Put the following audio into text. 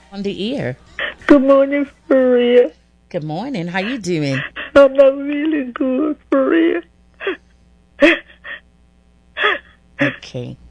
On the ear. Good morning, Maria. Good morning. How you doing? I'm not really good, Maria. Okay.